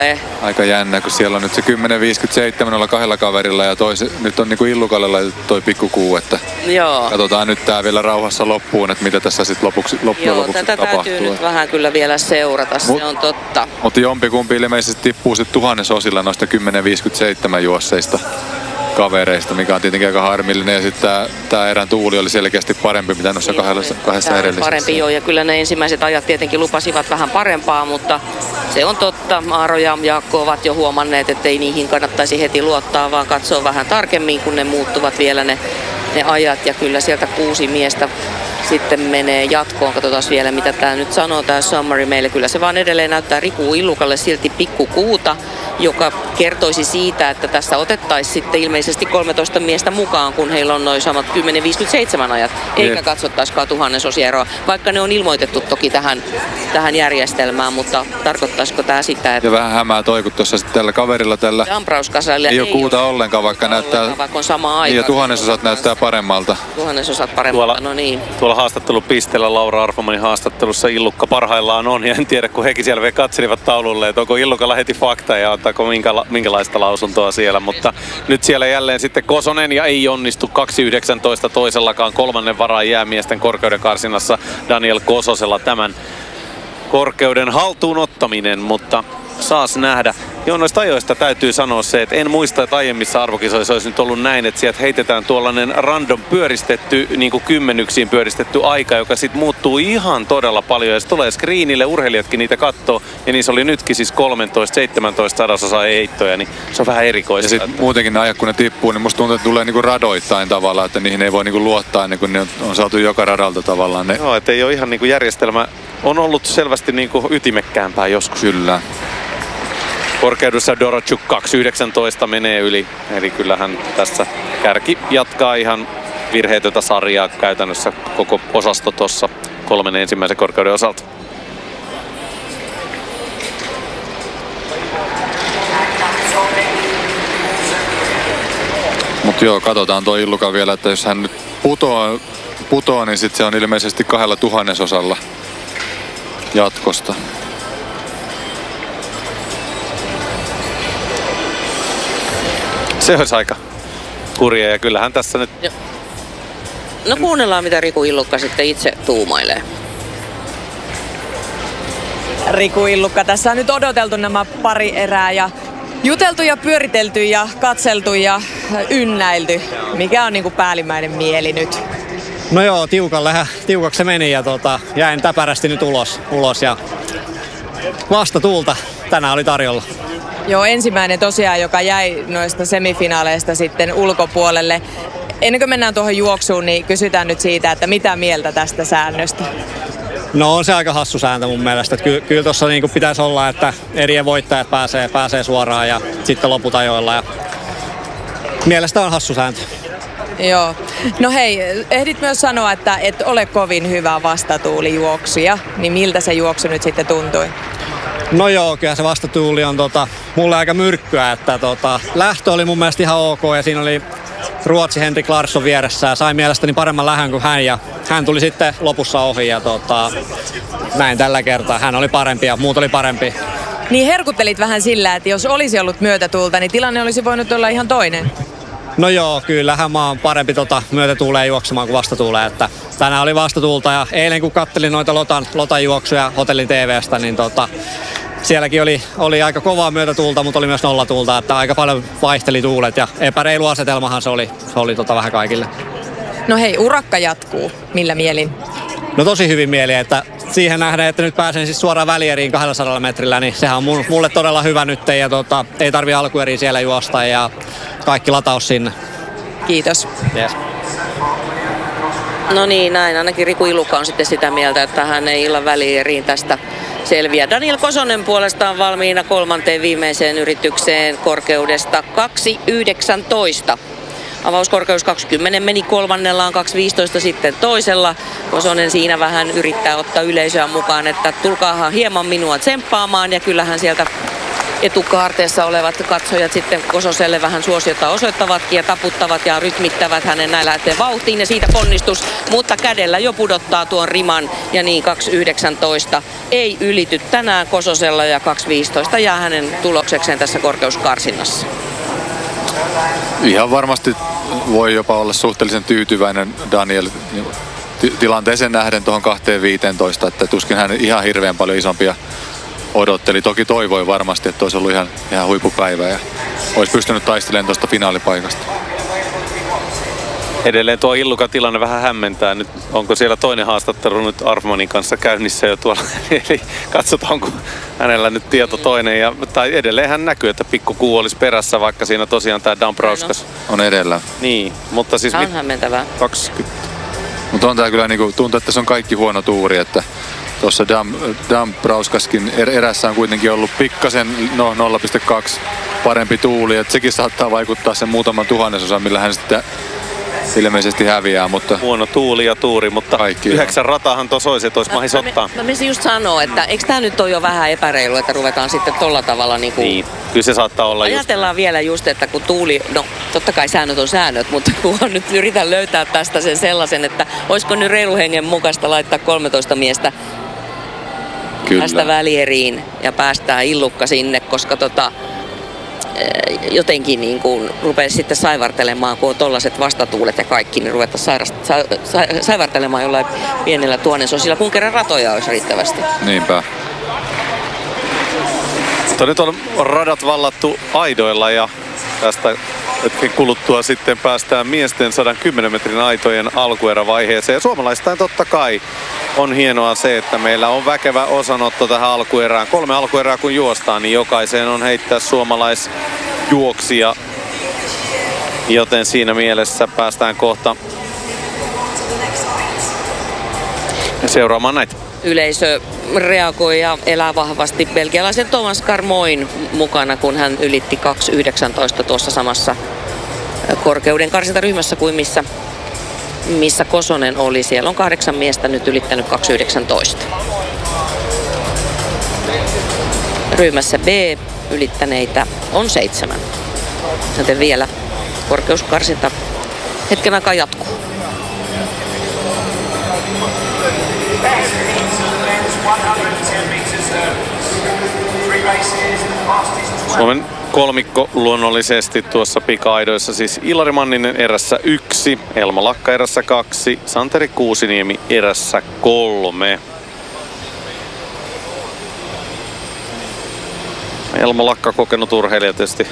Aika jännä, kun siellä on nyt se 10.57 olla kahdella kaverilla ja nyt on niinku Illukalle laitettu toi pikkukuu, että Joo. katsotaan nyt tää vielä rauhassa loppuun, että mitä tässä sitten loppujen lopuksi tätä tapahtuu. täytyy nyt vähän kyllä vielä seurata, se on totta. Mutta jompikumpi ilmeisesti tippuu sitten tuhannesosilla noista 10.57 juosseista kavereista, mikä on tietenkin aika harmillinen. Ja sitten tämä erän tuuli oli selkeästi parempi, mitä noissa kahdessa edellisessä. Parempi joo, ja kyllä ne ensimmäiset ajat tietenkin lupasivat vähän parempaa, mutta se on totta. Aaro ja Jaakko ovat jo huomanneet, että ei niihin kannattaisi heti luottaa, vaan katsoa vähän tarkemmin, kun ne muuttuvat vielä ne ajat. Ja kyllä sieltä 6 miestä sitten menee jatkoon. Katsotaan vielä, mitä tämä nyt sanoo, tämä summary meille. Kyllä se vaan edelleen näyttää Riku Illukalle silti pikkukuuta, joka kertoisi siitä, että tässä otettaisiin sitten ilmeisesti 13 miestä mukaan, kun heillä on noin samat 10.57 ajat, eikä katsottaisikaan tuhannesosia eroa, vaikka ne on ilmoitettu toki tähän järjestelmään, mutta tarkoittaisiko tämä sitä, että... Ja vähän hämää toi, kun tuossa sitten tällä kaverilla tällä ei ole kuuta ollenkaan, vaikka näyttää... Vaikka on sama aika. Ja tuhannesosat näyttää paremmalta. Tuhannesosat paremmalta, no niin. Tuolla haastattelupisteellä Laura Arfomanin haastattelussa Illukka parhaillaan on, ja en tiedä, kun hekin siellä vielä katselivat taululle, että onko Illukalla heti fakta ja antaako minkälaista lausuntoa siellä, mutta nyt siellä jälleen sitten Kosonen ja ei onnistu 2.19 toisellakaan, 3. varaan jäämiesten korkeuden karsinnassa Daniel Kososella tämän korkeuden haltuun ottaminen, mutta saas nähdä. Joo, noista ajoista täytyy sanoa se, että en muista, että aiemmissa arvokisoissa olisi nyt ollut näin, että sieltä heitetään tuollainen random pyöristetty, niin kuin kymmenyksiin pyöristetty aika, joka sitten muuttuu ihan todella paljon. Ja se tulee screenille, urheilijatkin niitä katsoo, ja niissä oli nytkin siis 13-17 sadasosaa heittoja, niin se on vähän erikoista. Ja sitten muutenkin ne ajat, kun ne tippuu, niin musta tuntuu, että tulee niinku radoittain tavallaan, että niihin ei voi niinku luottaa ennen kuin ne on saatu joka radalta tavallaan. Ne. Joo, että ei ole ihan niinku järjestelmä, on ollut selvästi niinku ytimekkäämpää joskus. Kyllä. Korkeudessa Dorotchuk 2.19 menee yli, eli kyllähän tässä kärki jatkaa ihan virheetöntä sarjaa käytännössä koko osasto tuossa 3 ensimmäisen korkeuden osalta. Mutta joo, katsotaan tuo Illuka vielä, että jos hän nyt putoo niin sitten se on ilmeisesti 2 tuhannensosalla jatkosta. Se olisi aika kurja ja kyllähän tässä nyt... No kuunnellaan, mitä Riku Illukka sitten itse tuumailee. Riku Illukka, tässä on nyt odoteltu nämä pari erää ja juteltu ja pyöritelty ja katseltu ja ynnäilty. Mikä on niinku päällimmäinen mieli nyt? No joo, tiukaksi se meni ja jäin täpärästi nyt ulos ja vastatuulta tänään oli tarjolla. Joo, ensimmäinen tosiaan, joka jäi noista semifinaaleista sitten ulkopuolelle. Ennen kuin mennään tuohon juoksuun, niin kysytään nyt siitä, että mitä mieltä tästä säännöstä? No on se aika hassu sääntö mun mielestä. Kyllä tuossa niinku pitäisi olla, että erien voittajat pääsee suoraan ja sitten loput ajoilla. Ja mielestä on hassu sääntö. Joo. No hei, ehdit myös sanoa, että et ole kovin hyvä vastatuulijuoksuja, niin miltä se juoksu nyt sitten tuntui? No joo, kyllä se vastatuuli on mulle aika myrkkyä, että lähtö oli mun mielestä ihan ok ja siinä oli Ruotsi Henrik Larsson vieressä ja sai mielestäni paremman lähön kuin hän ja hän tuli sitten lopussa ohi ja näin tällä kertaa. Hän oli parempi ja muut oli parempi. Niin herkuttelit vähän sillä, että jos olisi ollut myötätuulta, niin tilanne olisi voinut olla ihan toinen. No joo, kyllähän mä oon parempi myötätuuleen juoksemaan kuin vastatuuleen, että tänään oli vastatuulta ja eilen kun kattelin noita Lotan juoksuja hotellin TV:stä, niin sielläkin oli aika kovaa myötätuulta, mutta oli myös nollatuulta, että aika paljon vaihteli tuulet ja epäreilu asetelmahan se oli vähän kaikille. No hei, urakka jatkuu. Millä mielin? No tosi hyvin mieli, että siihen nähdään, että nyt pääsen siis suoraan välieriin 200 metrillä, niin sehän on mulle todella hyvä nyt ja ei tarvi alkueriin siellä juosta ja kaikki lataus sinne. Kiitos. Yes. No niin, näin. Ainakin Riku Illukka on sitten sitä mieltä, että hän ei illan välieriin tästä selviä. Daniel Kosonen puolestaan valmiina 3. viimeiseen yritykseen korkeudesta 2.19. Avauskorkeus 20 meni 3. 2.15 sitten toisella. Kosonen siinä vähän yrittää ottaa yleisöä mukaan, että tulkaahan hieman minua tsemppaamaan ja kyllähän sieltä etukaarteessa olevat katsojat sitten Kososelle vähän suosiota osoittavatkin ja taputtavat ja rytmittävät hänen näin lähtee vauhtiin ja siitä ponnistus, mutta kädellä jo pudottaa tuon riman ja niin 2.19 ei ylity tänään Kososella ja 2.15 jää hänen tuloksekseen tässä korkeuskarsinnassa. Ihan varmasti voi jopa olla suhteellisen tyytyväinen Daniel tilanteeseen nähden tuohon 2.15, että tuskin hän ihan hirveän paljon isompia odotteli. Toki toivoi varmasti, että olisi ollut ihan huippupäivä ja olisi pystynyt taistelemaan tuosta finaalipaikasta. Edelleen tuo Illukan tilanne vähän hämmentää. Nyt onko siellä toinen haastattelu nyt Arfmanin kanssa käynnissä jo tuolla? Eli katsotaan, onko hänellä nyt tieto toinen. Tai edelleen hän näkyy, että pikkukuu olisi perässä, vaikka siinä tosiaan tämä Dambrauskas on edellä. Niin, mutta siis... On hämmentävää. 20. Mutta on tää kyllä niinku, tuntuu, että se on kaikki huono tuuri, että tuossa Dambrauskaskin erässä on kuitenkin ollut pikkasen 0,2 parempi tuuli, että sekin saattaa vaikuttaa sen muutaman tuhannesosan, millä hän sitten ilmeisesti häviää, mutta... Huono tuuli ja tuuri, mutta kaikki 9 ratahan tuossa olisi, että olisi mahis ottaa. Mä menisin just sanoa, että eikö tää nyt ole jo vähän epäreilu, että ruvetaan sitten tolla tavalla niinku... Niin, kyllä se saattaa olla Ajatellaan vielä just, että kun tuuli, no totta kai säännöt on säännöt, mutta kun nyt yritän löytää tästä sen sellaisen, että olisiko nyt reilu hengen mukaista laittaa 13 miestä tästä välieriin ja päästää Illukka sinne, koska jotenkin niin kuin rupeaisi sitten saivartelemaan, kun on tollaiset vastatuulet ja kaikki, niin ruvetaan saivartelemaan jollain pienellä tuhannesosilla, kun kerran ratoja olisi riittävästi. Niinpä. Mutta nyt on radat vallattu aidoilla ja tästä hetken kuluttua sitten päästään miesten 110 metrin aitojen alkuerävaiheeseen. Ja suomalaistain totta kai on hienoa se, että meillä on väkevä osanotto tähän alkuerään. 3 alkuerää kun juostaan, niin jokaiseen on heittää suomalaisjuoksija. Joten siinä mielessä päästään kohta seuraamaan näitä. Yleisö reagoi ja elää vahvasti belgialaisen Thomas Carmoin mukana, kun hän ylitti 2.19 tuossa samassa korkeuden karsintaryhmässä kuin missä Kosonen oli. Siellä on 8 miestä nyt ylittänyt 2.19. Ryhmässä B ylittäneitä on 7. Joten vielä korkeuskarsinta hetken aikaa jatkuu. Suomen kolmikko luonnollisesti tuossa pika-aidoissa, siis Ilari Manninen erässä 1, Elmo Lakka erässä 2, Santeri Kuusiniemi erässä 3. Elmo Lakka kokenut urheilija tietysti.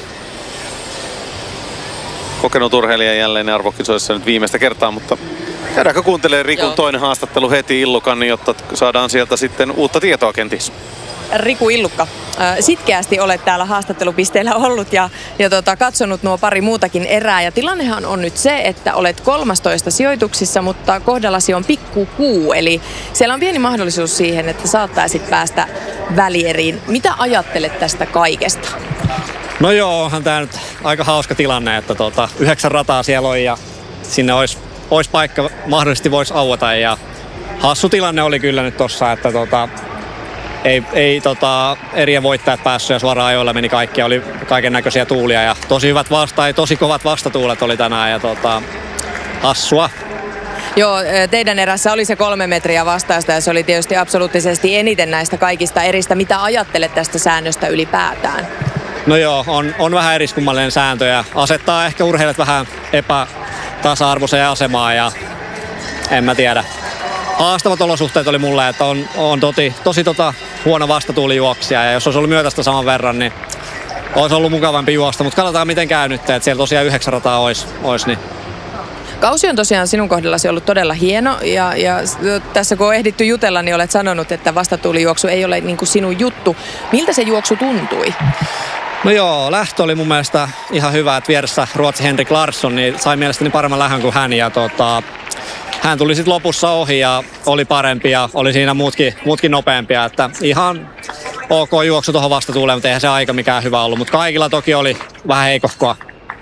Kokenut urheilija jälleen arvokisoissa nyt viimeistä kertaa, mutta käydäänkö kuuntelemaan Rikun toinen haastattelu heti Illukan, jotta saadaan sieltä sitten uutta tietoa kenties. Riku Illukka, sitkeästi olet täällä haastattelupisteellä ollut ja katsonut nuo pari muutakin erää. Ja tilannehan on nyt se, että olet 13 sijoituksissa, mutta kohdallasi on pikkukuu. Eli siellä on pieni mahdollisuus siihen, että saattaisit päästä välieriin. Mitä ajattelet tästä kaikesta? No joo, onhan tää nyt aika hauska tilanne, että 9 rataa siellä on ja sinne olisi paikka, mahdollisesti voisi aueta. Ja hassu tilanne oli kyllä nyt tossa, että ei erien voittajat päässyt ja suoraan ajoilla meni kaikki. Oli kaiken näköisiä tuulia ja tosi kovat vastatuulet oli tänään ja hassua. Joo, teidän erässä oli se 3 metriä vastausta ja se oli tietysti absoluuttisesti eniten näistä kaikista eristä. Mitä ajattelet tästä säännöstä ylipäätään? No joo, on vähän eriskummallinen sääntö ja asettaa ehkä urheilijat vähän epätasa-arvoiseen asemaan ja en mä tiedä. Haastavat olosuhteet oli mulle, että on tosi huono vastatuulijuoksija ja jos olisi ollut myötästä saman verran, niin olisi ollut mukavampi juosta, mutta katsotaan miten käy nyt, että siellä tosiaan 9 rataa olisi niin. Kausi on tosiaan sinun kohdallasi ollut todella hieno ja tässä kun on ehditty jutella, niin olet sanonut, että vastatuulijuoksu ei ole niin kuin sinun juttu. Miltä se juoksu tuntui? No joo, lähtö oli mun mielestä ihan hyvä, että vieressä Ruotsin Henrik Larsson niin sai mielestäni paremman lähön kuin hän ja hän tuli sitten lopussa ohi ja oli parempi ja oli siinä muutkin nopeampia, että ihan ok juoksu tuohon vastatuuleen, mutta eihän se aika mikään hyvä ollut, mutta kaikilla toki oli vähän heikohkoa.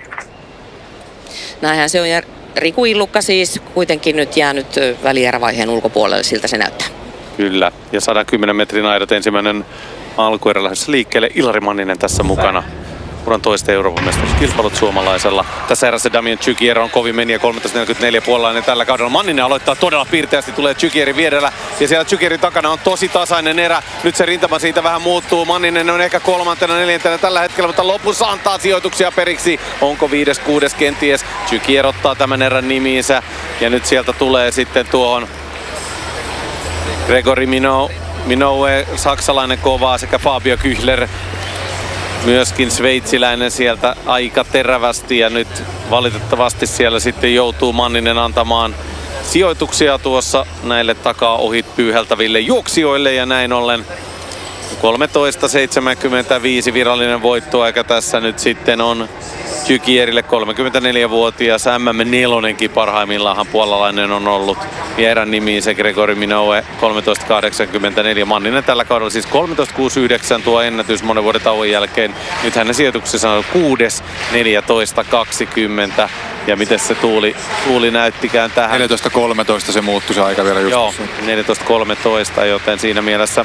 Näinhän se on ja Riku Illukka siis kuitenkin nyt jäänyt välierävaiheen ulkopuolelle, siltä se näyttää. Kyllä, ja 110 metrin aidat ensimmäinen alkuerä lähdössä liikkeelle. Ilari Manninen tässä mukana. Uran toista Euroopan mestaruuskilpailut suomalaisella. Tässä erässä Damien Tsykier on kovin meni ja 13.44 puolalainen tällä kaudella. Manninen aloittaa todella piirteästi, tulee Tsykierin vierellä. Ja siellä Tsykierin takana on tosi tasainen erä. Nyt se rintama siitä vähän muuttuu. Manninen on ehkä 3., 4. tällä hetkellä, mutta lopussa antaa sijoituksia periksi. Onko 5., 6. kenties? Tsykier ottaa tämän erän nimiinsä. Ja nyt sieltä tulee sitten tuohon Gregory Minoue, saksalainen kovaa, sekä Fabio Küchler, myöskin sveitsiläinen sieltä aika terävästi, ja nyt valitettavasti siellä sitten joutuu Manninen antamaan sijoituksia tuossa näille takaa ohi pyyhältäville juoksijoille, ja näin ollen 13.75 virallinen voittoaika tässä nyt sitten on Tsykierille, 34-vuotias MM4 parhaimmillaanhan puolalainen on ollut. Ja erän nimiin se Gregory Minoue, 13.84. Manninen tällä kaudella siis 13.69 tuo ennätys monen vuoden tauon jälkeen. Nyt hänen sijoituksessa on 6. 14.20. Ja miten se tuuli näyttikään tähän? 14.13 se muuttui se aika vielä just. Joo, 14.13, joten siinä mielessä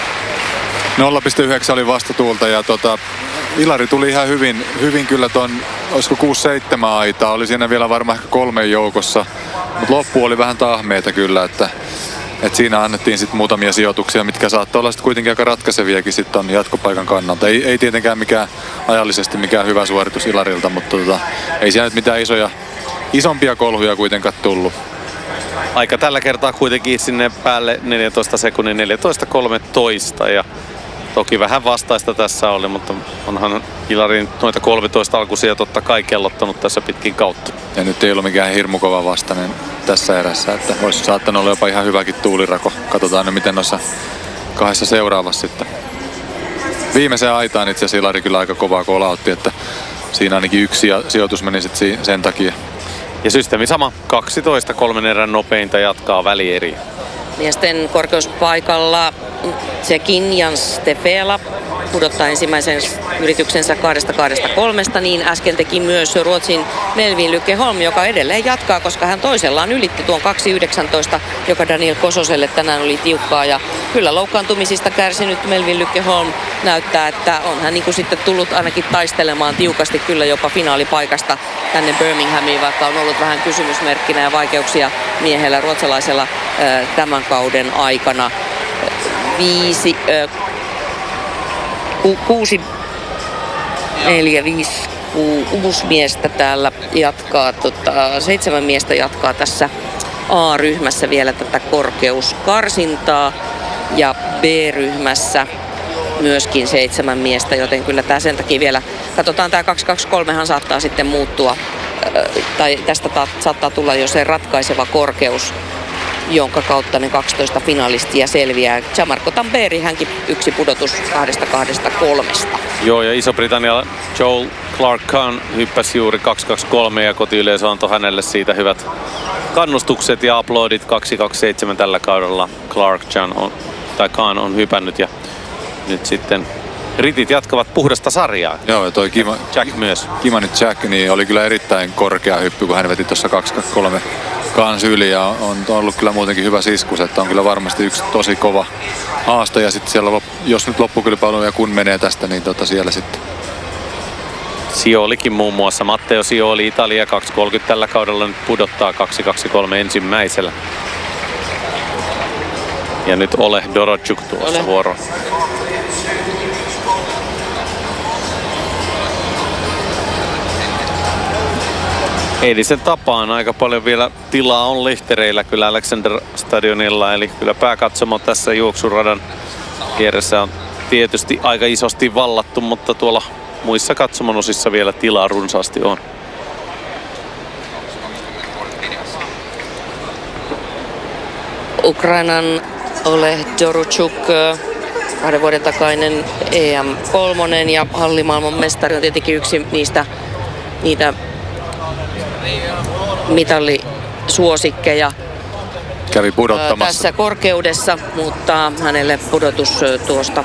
0.9 oli vastatuulta ja Ilari tuli ihan hyvin kyllä ton, olisiko 6-7 aitaa, oli siinä vielä varmaan ehkä 3 joukossa, mutta loppu oli vähän tahmeita kyllä, että siinä annettiin sitten muutamia sijoituksia, mitkä saattoi olla sitten kuitenkin aika ratkaiseviakin sitten ton jatkopaikan kannalta. Ei tietenkään ajallisesti mikään hyvä suoritus Ilarilta, mutta ei siellä nyt mitään isompia kolhuja kuitenkaan tullut. Aika tällä kertaa kuitenkin sinne päälle 14 sekunnin 14.13 ja toki vähän vastaista tässä oli, mutta onhan Ilarin noita 13 alkusia totta kai kellottanut tässä pitkin kautta. Ja nyt ei ollut mikään hirmu kova vastainen tässä erässä, että olisi saattanut olla jopa ihan hyväkin tuulirako. Katsotaan nyt miten noissa 2 seuraavassa sitten. Viimeiseen aitaan itse asiassa Ilari kyllä aika kovaa kolautti, että siinä ainakin yksi sijoitus meni sitten sen takia. Ja systeemi sama, 12, 3 erän nopeinta jatkaa välieriä. Miesten korkeuspaikalla Tsekin Jans Tefela pudottaa ensimmäisen yrityksensä 2.23, niin äsken teki myös Ruotsin Melvin Lycke-Holm, joka edelleen jatkaa, koska hän toisellaan ylitti tuon 2.19, joka Daniel Kososelle tänään oli tiukkaa. Ja kyllä loukkaantumisista kärsinyt Melvin Lycke-Holm näyttää, että on hän niin kuin sitten tullut ainakin taistelemaan tiukasti kyllä jopa finaalipaikasta tänne Birminghamiin, vaikka on ollut vähän kysymysmerkkinä ja vaikeuksia miehellä ruotsalaisella tämän kauden aikana. 6 miestä täällä jatkaa, 7 miestä jatkaa tässä A-ryhmässä vielä tätä korkeuskarsintaa ja B-ryhmässä myöskin 7 miestä, joten kyllä tämä sen takia vielä, katsotaan tämä 2.23 saattaa sitten muuttua, tai tästä saattaa tulla jo se ratkaiseva korkeus, jonka kautta ne 12 finalistia selviää. Gianmarco Tamberi, hänkin yksi pudotus 2.23. Joo, ja Iso-Britannia Joel Clark-Kahn hyppäsi juuri 2.23 ja kotiyleisö antoi hänelle siitä hyvät kannustukset ja aplodit. 2.27 tällä kaudella Kahn on hypännyt ja nyt sitten ritit jatkavat puhdasta sarjaa. Joo, ja toi Jack myös. Kimani Jack niin oli kyllä erittäin korkea hyppy, kun hän veti tuossa 2.23 kans yli ja on ollut kyllä muutenkin hyvä siskus, että on kyllä varmasti yksi tosi kova haaste ja sitten siellä, jos nyt loppukilpailu ja kun menee tästä, niin siellä sitten. Siolikin muun muassa. Matteo Sioli Italia 2.30 tällä kaudella nyt pudottaa 2.23 ensimmäisellä. Ja nyt Ole Dorotjuk tuossa vuoro. Eilisen tapaan aika paljon vielä tilaa on lehtereillä kyllä Alexander Stadionilla, eli kyllä pääkatsomo tässä juoksuradan vieressä on tietysti aika isosti vallattu, mutta tuolla muissa katsomon osissa vielä tilaa runsaasti on. Ukrainan Ole Dorotjuk, 2 vuoden takainen EM3 ja hallimaailman mestari on tietenkin yksi niitä mitallisuosikkeja kävi pudottamassa tässä korkeudessa, mutta hänelle pudotus tuosta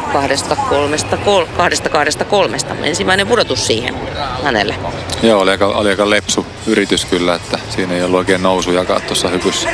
2.23. Ensimmäinen pudotus siihen hänelle. Joo, oli aika lepsu yritys kyllä, että siinä ei ollut oikein nousujakaan tuossa hypyssä.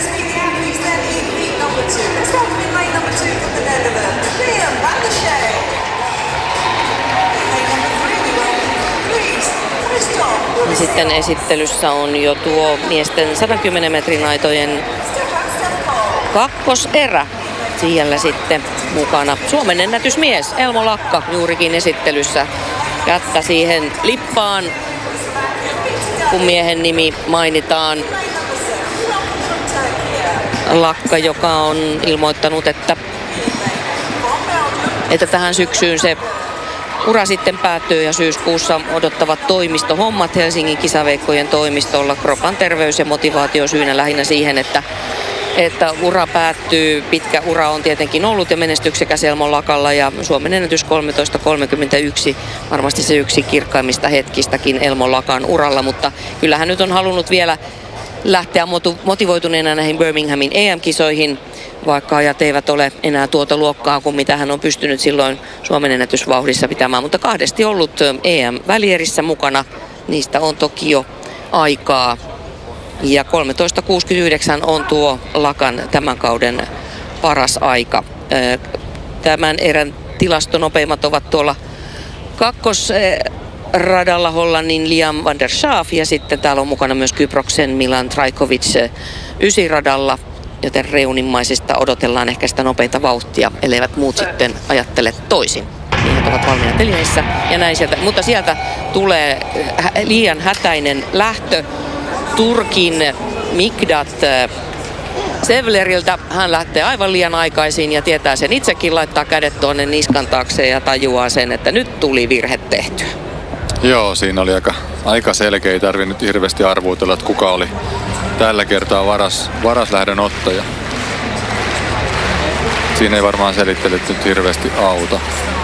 Ja sitten esittelyssä on jo tuo miesten 110 metrin aitojen kakkoserä. Siellä sitten mukana Suomen ennätysmies Elmo Lakka juurikin esittelyssä. Kättä siihen lippaan, kun miehen nimi mainitaan. Lakka, joka on ilmoittanut, että tähän syksyyn se ura sitten päättyy ja syyskuussa odottavat toimistohommat Helsingin kisaveikkojen toimistolla. Kropan terveys ja motivaatio syynä lähinnä siihen, että ura päättyy. Pitkä ura on tietenkin ollut ja menestyksekäs Elmo Lakalla ja Suomen ennätys 13.31. Varmasti se yksi kirkkaimmista hetkistäkin Elmo Lakan uralla, mutta kyllähän nyt on halunnut vielä lähteä motivoituneena näihin Birminghamin EM-kisoihin, vaikka ajat eivät ole enää tuota luokkaa kuin mitä hän on pystynyt silloin Suomen ennätysvauhdissa pitämään, mutta kahdesti ollut EM-välierissä mukana. Niistä on toki jo aikaa. Ja 13.69 on tuo Lakan tämän kauden paras aika. Tämän erän tilastonopeimmat ovat tuolla kakkosradalla Hollannin Liam van der Schaaf ja sitten täällä on mukana myös Kyproksen Milan Trajkovic ysirradalla, joten reunimmaisista odotellaan ehkä sitä nopeita vauhtia, elleivät muut sitten ajattele toisin. Miehet ovat valmiina telineissä ja näin sieltä, mutta sieltä tulee liian hätäinen lähtö Turkin Mikdat Sevleriltä. Hän lähtee aivan liian aikaisin ja tietää sen itsekin, laittaa kädet tuonne niskan taakse ja tajuaa sen, että nyt tuli virhe tehtyä. Joo, siinä oli aika selkeä. Ei tarvinnut hirveästi arvuutella, että kuka oli tällä kertaa varas lähdön ottaja. Siinä ei varmaan selittelyt nyt hirveästi auta.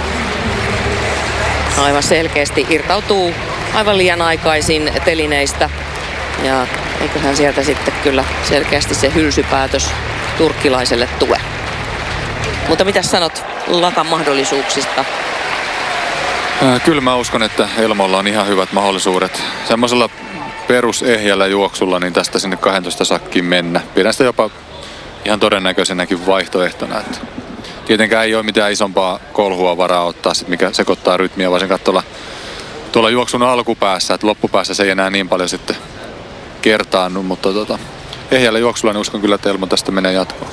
Aivan selkeästi irtautuu aivan liian aikaisin telineistä. Ja eiköhän sieltä sitten kyllä selkeästi se hylsypäätös turkkilaiselle tule. Mutta mitä sanot Lakan mahdollisuuksista? Kyllä mä uskon, että Elmolla on ihan hyvät mahdollisuudet. Semmoisella perusehjällä juoksulla niin tästä sinne 12 sakkiin mennä. Pidän sitä jopa ihan todennäköisenäkin vaihtoehtona. Että tietenkään ei ole mitään isompaa kolhua varaa ottaa, mikä sekoittaa rytmiä, varsinkaan tuolla juoksun alkupäässä. Että loppupäässä se ei enää niin paljon sitten kertaannut, mutta ehjällä juoksulla niin uskon kyllä, että Elmo tästä menee jatkoon.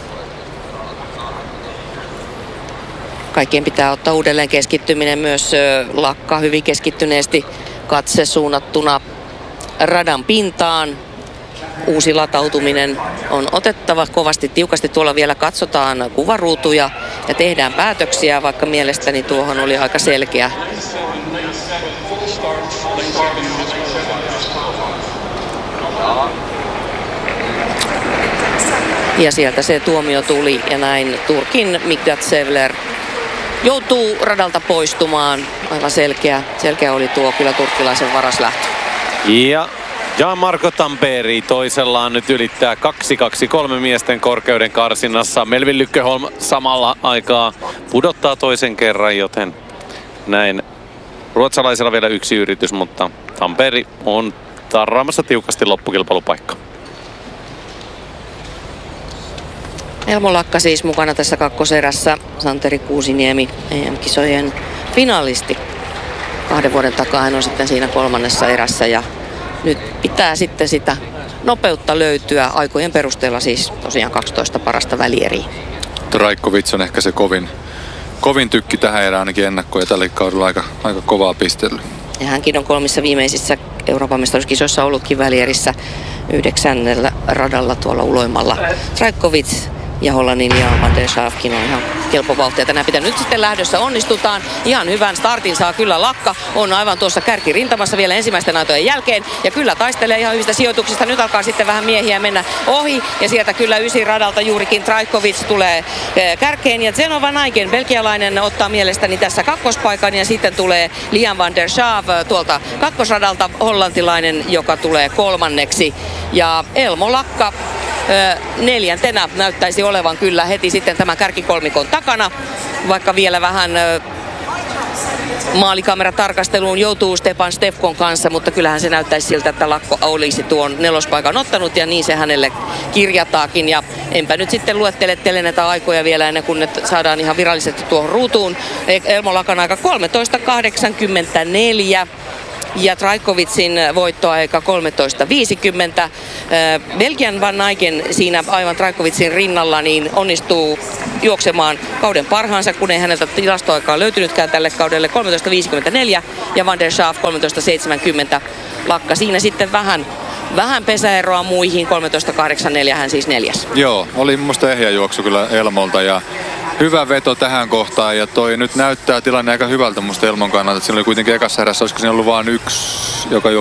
Kaikkien pitää ottaa uudelleen keskittyminen, myös Lakka hyvin keskittyneesti katse suunnattuna radan pintaan. Uusi latautuminen on otettava kovasti tiukasti. Tuolla vielä katsotaan kuvaruutuja ja tehdään päätöksiä, vaikka mielestäni tuohon oli aika selkeä. Ja sieltä se tuomio tuli ja näin Turkin Mikdat Sevler joutuu radalta poistumaan. Aivan selkeä oli tuo kyllä turkkilaisen varas lähtö. Ja Gianmarco Tamperi toisellaan nyt ylittää 2.23 miesten korkeuden karsinnassa. Melvin Lykkeholm samalla aikaa pudottaa toisen kerran, joten näin ruotsalaisella vielä yksi yritys, mutta Tamperi on tarraamassa tiukasti loppukilpailupaikka. Elmo Lakka siis mukana tässä kakkoserässä. Santeri Kuusiniemi, EM-kisojen finalisti. 2 vuoden takaa hän on sitten siinä kolmannessa erässä ja nyt pitää sitten sitä nopeutta löytyä aikojen perusteella, siis tosiaan 12 parasta välieriä. Trajkovic on ehkä se kovin tykki tähän erään ainakin ennakkoon ja tällä kaudella aika kovaa pistelyä. Ja hänkin on 3 viimeisissä Euroopan mestaruuskisoissa ollutkin välierissä 9. radalla tuolla uloimalla. Trajkovic ja Hollannin ja Van der Schaafkin on ihan kelpo vauhtia tänään pitää. Nyt sitten lähdössä onnistutaan. Ihan hyvän startin saa kyllä Lakka. On aivan tuossa kärkirintamassa vielä ensimmäisten aitojen jälkeen. Ja kyllä taistelee ihan hyvistä sijoituksista. Nyt alkaa sitten vähän miehiä mennä ohi. Ja sieltä kyllä ysiradalta juurikin Trajkovic tulee kärkeen. Ja Zeno van Aken, belgialainen, ottaa mielestäni tässä kakkospaikan. Ja sitten tulee Liam van der Schaaf tuolta kakkosradalta, hollantilainen, joka tulee kolmanneksi. Ja Elmo Lakka 4. näyttäisi olevan kyllä heti sitten tämän kärkikolmikon takana, vaikka vielä vähän maalikameratarkasteluun joutuu Stepan Stefkon kanssa, mutta kyllähän se näyttäisi siltä, että Lakko olisi tuon 4. paikan ottanut ja niin se hänelle kirjataakin. Ja enpä nyt sitten luettele näitä aikoja vielä ennen kuin ne saadaan ihan virallisesti tuohon ruutuun. Elmo Lakan aika 13.84. ja Trajkovicin voittoaika 13.50. Belgian Van Eycken siinä aivan Trajkovicin rinnalla niin onnistuu juoksemaan kauden parhaansa, kun ei häneltä tilastoaikaa löytynytkään tälle kaudelle 13.54 ja Van der Schaaf 13.70. Lakka siinä sitten vähän pesäeroa muihin, 13.84 hän siis 4. Joo, oli musta ehjä juoksu kyllä Elmolta ja hyvä veto tähän kohtaan ja toi nyt näyttää tilanne aika hyvältä musta Elmon kannalta. Siinä oli kuitenkin ekassa erässä, olisiko siinä ollut vain yksi, joka